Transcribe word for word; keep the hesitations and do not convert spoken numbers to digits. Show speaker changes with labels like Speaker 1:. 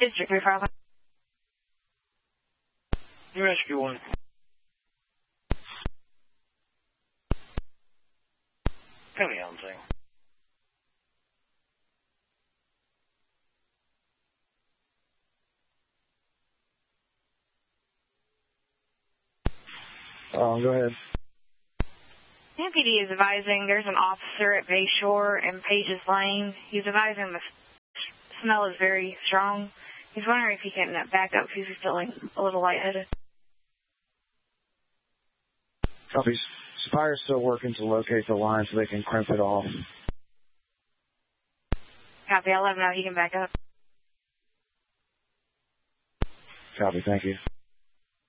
Speaker 1: District three five.
Speaker 2: Rescue one. Penny on thing.
Speaker 3: Um, go ahead.
Speaker 1: M P D is advising there's an officer at Bayshore and Pages Lane. He's advising the smell is very strong. He's wondering if he can back up because he's feeling a little lightheaded.
Speaker 3: Copy. Spire's still working to locate the line so they can crimp it off.
Speaker 1: Copy. I'll let him know he can back up.
Speaker 3: Copy. Thank you.